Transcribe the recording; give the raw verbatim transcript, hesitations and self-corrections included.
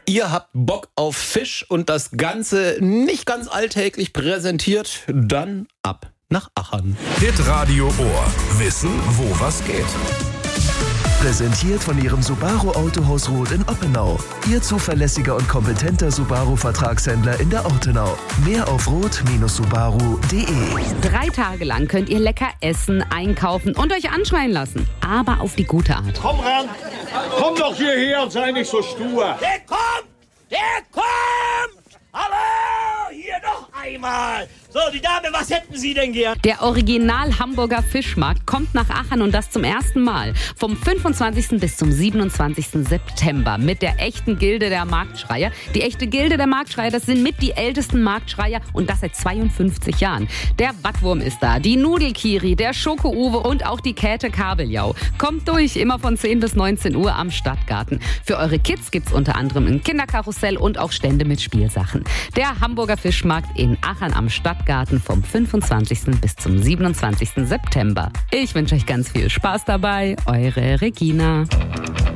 Ihr habt Bock auf Fisch und das Ganze nicht ganz alltäglich präsentiert, dann ab nach Achern. Hitradio Ohr. Wissen, wo was geht. Präsentiert von Ihrem Subaru Autohaus Roth in Oppenau. Ihr zuverlässiger und kompetenter Subaru-Vertragshändler in der Ortenau. Mehr auf roth Subaru punkt de. Drei Tage lang könnt ihr lecker essen, einkaufen und euch anschreien lassen. Aber auf die gute Art. Komm ran! Komm doch hierher und sei nicht so stur! Der kommt! Der kommt! Hallo! Hier noch einmal! So, die Dame, was hätten Sie denn gern? Der Original Hamburger Fischmarkt kommt nach Achern und das zum ersten Mal. Vom fünfundzwanzigsten bis zum siebenundzwanzigsten September mit der echten Gilde der Marktschreier. Die echte Gilde der Marktschreier, das sind mit die ältesten Marktschreier und das seit zweiundfünfzig Jahren. Der Wattwurm ist da, die Nudelkiri, der Schoko-Uwe und auch die Käthe Kabeljau. Kommt durch, immer von zehn bis neunzehn Uhr am Stadtgarten. Für eure Kids gibt's unter anderem ein Kinderkarussell und auch Stände mit Spielsachen. Der Hamburger Fischmarkt in Achern am Stadtgarten vom fünfundzwanzigsten bis zum siebenundzwanzigsten September. Ich wünsche euch ganz viel Spaß dabei. Eure Regina.